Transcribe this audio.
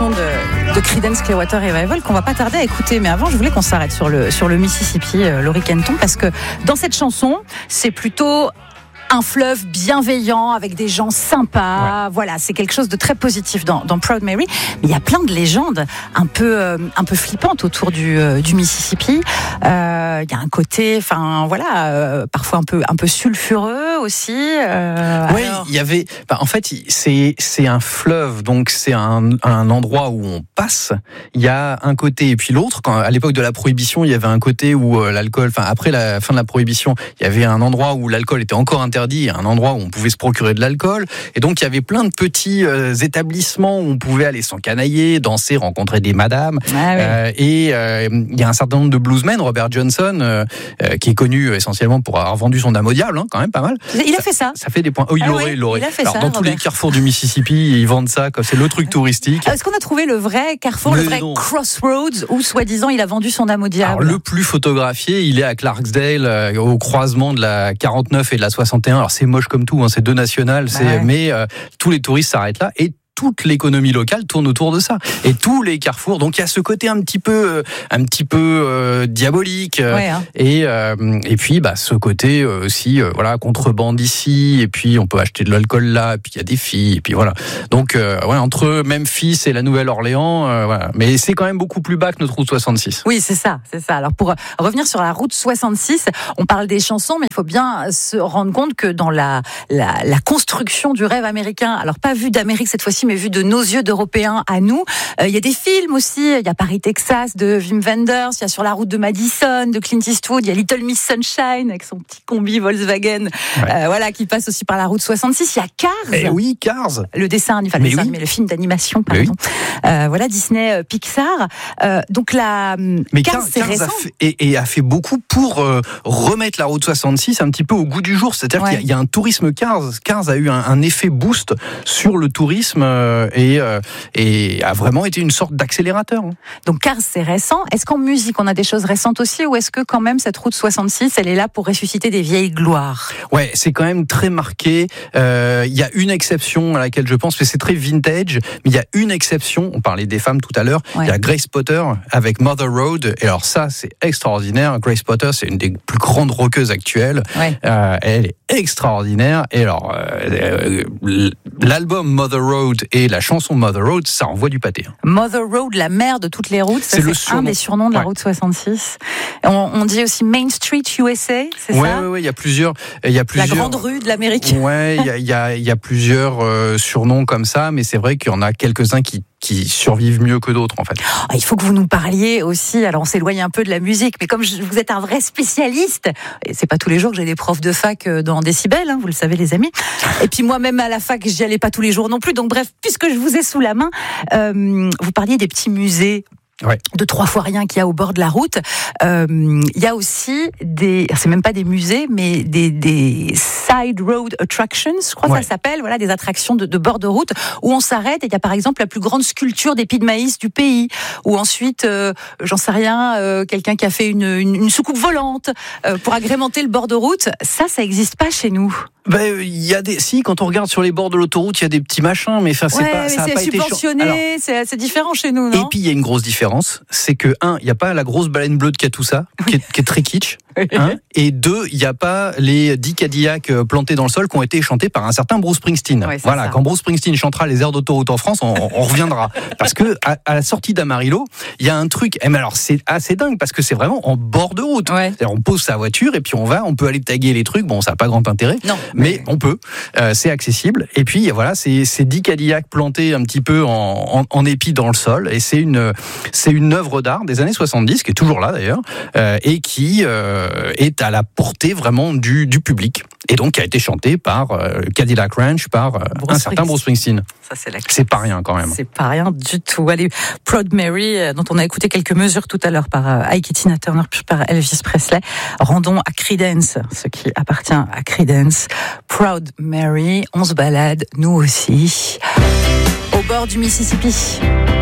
chanson de Creedence Clearwater Revival qu'on va pas tarder à écouter. Mais avant, je voulais qu'on s'arrête sur le Mississippi, Laurie Kenton, parce que dans cette chanson, c'est plutôt un fleuve bienveillant avec des gens sympas. Ouais. Voilà, c'est quelque chose de très positif dans Proud Mary. Mais il y a plein de légendes un peu flippantes autour du Mississippi. Il y a un côté, parfois un peu sulfureux aussi. Oui, il y avait. En fait, c'est un fleuve, donc c'est un endroit où on passe. Il y a un côté et puis l'autre. À l'époque de la prohibition, il y avait un côté où l'alcool. Après la fin de la prohibition, il y avait un endroit où l'alcool était encore interdit, un endroit où on pouvait se procurer de l'alcool, et donc il y avait plein de petits établissements où on pouvait aller s'encanailler, danser, rencontrer des madames. Il y a un certain nombre de bluesmen, Robert Johnson, qui est connu essentiellement pour avoir vendu son âme au diable, quand même pas mal. Il a fait ça. Ça fait des points. Oh, il l'aurait. Il a fait Alors, ça, dans tous les carrefours du Mississippi, ils vendent ça, c'est le truc touristique. Est-ce qu'on a trouvé le vrai carrefour, le vrai Crossroads, où soi-disant il a vendu son âme au diable? Alors, le plus photographié, il est à Clarksdale, au croisement de la 49 et de la 61. Alors c'est moche comme tout, c'est 2 nationales, mais tous les touristes s'arrêtent là et toute l'économie locale tourne autour de ça. Et tous les carrefours, donc il y a ce côté un petit peu diabolique, et puis ce côté aussi contrebande ici, et puis on peut acheter de l'alcool là, et puis il y a des filles, et puis voilà. Donc entre Memphis et la Nouvelle-Orléans, mais c'est quand même beaucoup plus bas que notre route 66. Oui, c'est ça. Alors pour revenir sur la route 66, on parle des chansons, mais il faut bien se rendre compte que dans la construction du rêve américain, alors pas vu d'Amérique cette fois-ci, mais vu de nos yeux d'Européens à nous. Il y a des films aussi. Il y a Paris, Texas de Wim Wenders. Il y a Sur la route de Madison de Clint Eastwood. Il y a Little Miss Sunshine avec son petit combi Volkswagen, qui passe aussi par la route 66. Il y a Cars. Eh oui, Cars. Le dessin, mais le film d'animation, pardon. Disney Pixar. Mais Cars c'est récent. a fait beaucoup pour remettre la route 66 un petit peu au goût du jour. C'est-à-dire qu'il y a un tourisme Cars. Cars a eu un effet boost sur le tourisme et a vraiment été une sorte d'accélérateur. Donc Cars, c'est récent. Est-ce qu'en musique, on a des choses récentes aussi, ou est-ce que quand même cette route 66, elle est là pour ressusciter des vieilles gloires? Ouais, c'est quand même très marqué. Il y a une exception à laquelle je pense, mais c'est très vintage, mais il y a une exception. On parlait des femmes tout à l'heure. Il y a Grace Potter avec Mother Road. Et alors ça, c'est extraordinaire. Grace Potter, c'est une des plus grandes rockeuses actuelles. Elle est extraordinaire. Et alors, l'album Mother Road et la chanson Mother Road, ça envoie du pâté. Mother Road, la mère de toutes les routes, c'est un des surnoms de la route 66. On dit aussi Main Street USA, c'est ça? Oui, il y a plusieurs. La grande rue de l'Amérique. Ouais, il y a plusieurs surnoms comme ça, mais c'est vrai qu'il y en a quelques-uns qui survivent mieux que d'autres, en fait. Il faut que vous nous parliez aussi, alors on s'éloigne un peu de la musique, mais comme vous êtes un vrai spécialiste, et c'est pas tous les jours que j'ai des profs de fac dans Décibel, vous le savez les amis, et puis moi-même à la fac, j'y allais pas tous les jours non plus, donc bref, puisque je vous ai sous la main, vous parliez des petits musées de 3 fois rien qu'il y a au bord de la route. Il y a aussi c'est même pas des musées, mais des side road attractions, je crois que ça s'appelle, des attractions de bord de route, où on s'arrête et il y a par exemple la plus grande sculpture d'épis de maïs du pays, ou ensuite, j'en sais rien, quelqu'un qui a fait une soucoupe volante pour agrémenter le bord de route. Ça existe pas chez nous. Il y a quand on regarde sur les bords de l'autoroute, il y a des petits machins, mais ça a pas été subventionné, c'est différent chez nous, non? Et puis il y a une grosse différence, c'est que il y a pas la grosse baleine bleue de Catoussa, qui est très kitsch, et 2, il y a pas les 10 Cadillacs plantés dans le sol qui ont été chantés par un certain Bruce Springsteen. Quand Bruce Springsteen chantera les airs d'autoroute en France, on reviendra, parce que à la sortie d'Amarillo, il y a un truc. Mais alors c'est assez dingue parce que c'est vraiment en bord de route. C'est-à-dire, on pose sa voiture et puis on peut aller taguer les trucs. Bon, ça n'a pas grand intérêt. Non. Mais on peut, c'est accessible. Et puis c'est 10 Cadillacs plantés un petit peu en épis dans le sol. Et c'est une œuvre d'art des années 70 qui est toujours là d'ailleurs, et qui est à la portée vraiment du public. Et donc qui a été chantée par Cadillac Ranch, par un certain Bruce Springsteen. Ça, c'est pas rien quand même. C'est pas rien du tout. Allez, Proud Mary, dont on a écouté quelques mesures tout à l'heure par Ike et Tina Turner, puis par Elvis Presley. Rendons à Creedence ce qui appartient à Creedence. Proud Mary, on se balade, nous aussi, au bord du Mississippi.